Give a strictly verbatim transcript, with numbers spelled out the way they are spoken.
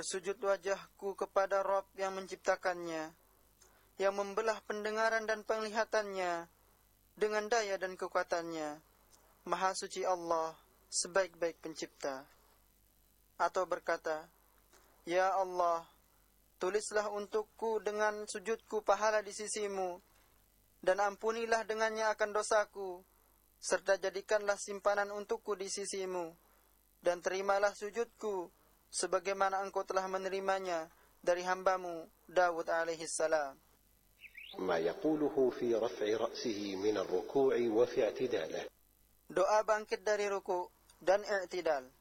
bersujud wajahku kepada Rabb yang menciptakannya, yang membelah pendengaran dan penglihatannya dengan daya dan kekuatannya. Maha suci Allah, sebaik-baik pencipta. Atau berkata, Ya Allah, tulislah untukku dengan sujudku pahala di sisimu, dan ampunilah dengannya akan dosaku, serta jadikanlah simpanan untukku di sisimu, dan terimalah sujudku, sebagaimana engkau telah menerimanya dari hambamu Dawud alaihi salam. ما يقوله في رفع رأسه من الركوع وفي اعتداله. Doa bangkit dari ruku dan i'tidal.